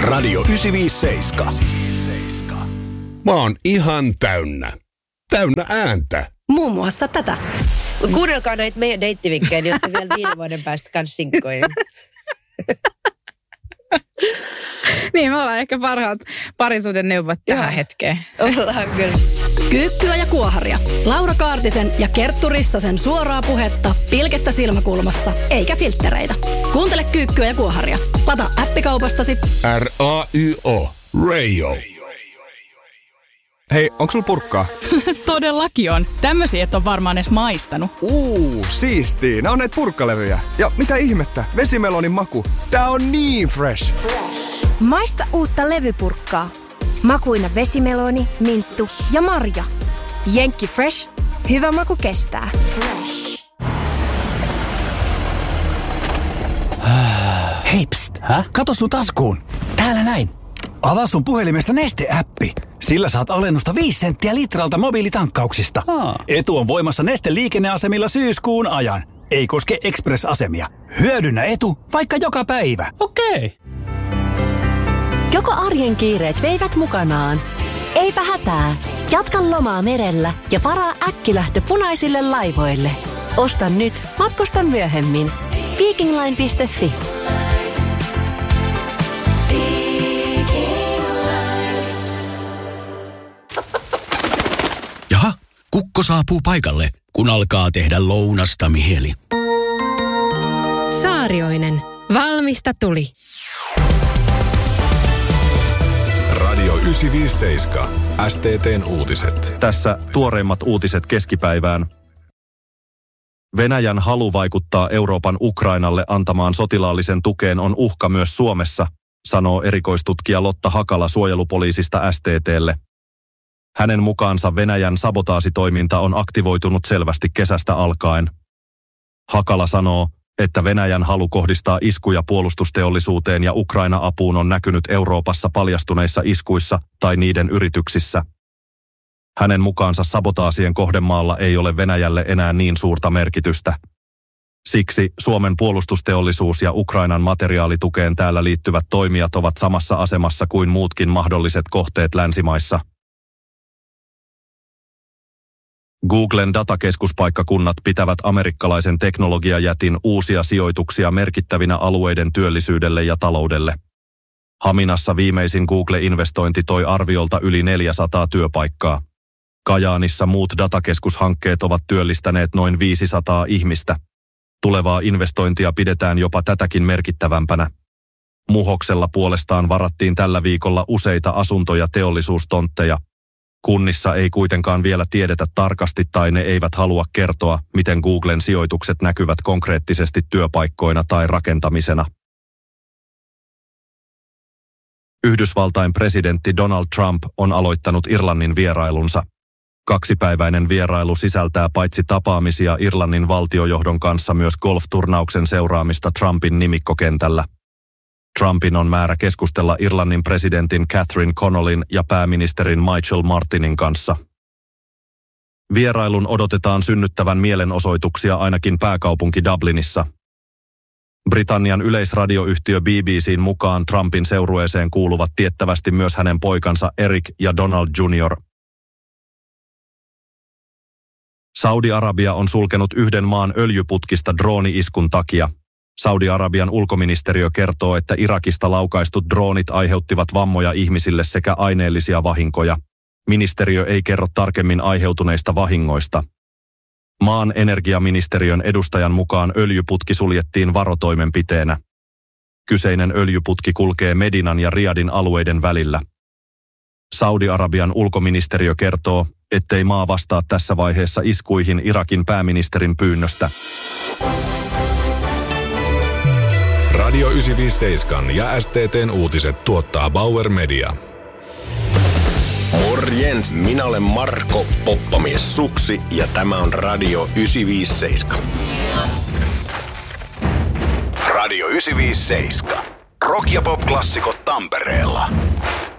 Radio 957. Mä oon ihan täynnä. Täynnä ääntä. Muun muassa tätä. Kuunnelkaa näitä meidän deittivinkkejä, niin olette vielä 5 vuoden päästä kans sinkkoja. Niin, me ollaan ehkä parhaat parisuuden neuvot tähän hetkeen. Ollaan kyllä. Kyykkyä ja kuoharia. Laura Kaartisen ja Kerttu Rissasen suoraa puhetta pilkettä silmäkulmassa, eikä filttereitä. Kuuntele Kyykkyä ja kuoharia. Lata appikaupastasi RAYO. Radio. Hei, onks sulla purkkaa? Todellakin on. Tämmösiä et on varmaan edes maistanut. Siistii. Nää on näitä purkkalevyjä. Ja mitä ihmettä? Vesimelonin maku. Tää on niin fresh. Maista uutta levypurkkaa. Makuina vesimeloni, minttu ja marja. Jenkki Fresh. Hyvä maku kestää. Hei pst, kato sun taskuun. Täällä näin. Avaa sun puhelimesta Neste-äppi. Sillä saat alennusta 5 senttiä litralta mobiilitankkauksista. Etu on voimassa Neste-liikenneasemilla syyskuun ajan. Ei koske Express-asemia. Hyödynnä etu vaikka joka päivä. Okei. Joko arjen kiireet veivät mukanaan? Eipä hätää. Jatka lomaa merellä ja varaa äkkilähtö punaisille laivoille. Osta nyt, matkusta myöhemmin. Vikingline.fi. Jaha, kukko saapuu paikalle, kun alkaa tehdä lounasta mieli. Saarioinen. Valmista tuli. Radio 957. STT:n uutiset. Tässä tuoreimmat uutiset keskipäivään. Venäjän halu vaikuttaa Euroopan Ukrainalle antamaan sotilaallisen tukeen on uhka myös Suomessa, sanoo erikoistutkija Lotta Hakala suojelupoliisista STT:lle. Hänen mukaansa Venäjän sabotaasitoiminta on aktivoitunut selvästi kesästä alkaen. Hakala sanoo, että Venäjän halu kohdistaa iskuja puolustusteollisuuteen ja Ukraina-apuun on näkynyt Euroopassa paljastuneissa iskuissa tai niiden yrityksissä. Hänen mukaansa sabotaasien kohdemaalla ei ole Venäjälle enää niin suurta merkitystä. Siksi Suomen puolustusteollisuus ja Ukrainan materiaalitukeen täällä liittyvät toimijat ovat samassa asemassa kuin muutkin mahdolliset kohteet länsimaissa. Googlen datakeskuspaikkakunnat pitävät amerikkalaisen teknologiajätin uusia sijoituksia merkittävinä alueiden työllisyydelle ja taloudelle. Haminassa viimeisin Google-investointi toi arviolta yli 400 työpaikkaa. Kajaanissa muut datakeskushankkeet ovat työllistäneet noin 500 ihmistä. Tulevaa investointia pidetään jopa tätäkin merkittävämpänä. Muhoksella puolestaan varattiin tällä viikolla useita asunto- ja teollisuustontteja. Kunnissa ei kuitenkaan vielä tiedetä tarkasti tai ne eivät halua kertoa, miten Googlen sijoitukset näkyvät konkreettisesti työpaikkoina tai rakentamisena. Yhdysvaltain presidentti Donald Trump on aloittanut Irlannin vierailunsa. 2-päiväinen vierailu sisältää paitsi tapaamisia Irlannin valtiojohdon kanssa myös golfturnauksen seuraamista Trumpin nimikkokentällä. Trumpin on määrä keskustella Irlannin presidentin Catherine Connollyn ja pääministerin Michael Martinin kanssa. Vierailun odotetaan synnyttävän mielenosoituksia ainakin pääkaupunki Dublinissa. Britannian yleisradioyhtiö BBC:n mukaan Trumpin seurueeseen kuuluvat tiettävästi myös hänen poikansa Eric ja Donald Jr. Saudi-Arabia on sulkenut yhden maan öljyputkista drooni-iskun takia. Saudi-Arabian ulkoministeriö kertoo, että Irakista laukaistut droonit aiheuttivat vammoja ihmisille sekä aineellisia vahinkoja. Ministeriö ei kerro tarkemmin aiheutuneista vahingoista. Maan energiaministeriön edustajan mukaan öljyputki suljettiin varotoimenpiteenä. Kyseinen öljyputki kulkee Medinan ja Riadin alueiden välillä. Saudi-Arabian ulkoministeriö kertoo, ettei maa vastaa tässä vaiheessa iskuihin Irakin pääministerin pyynnöstä. Radio 957 ja STT:n uutiset tuottaa Bauer Media. Morjens, minä olen Marko Poppamies Suksi ja tämä on Radio 957. Radio 957. Rock- ja pop-klassikot Tampereella.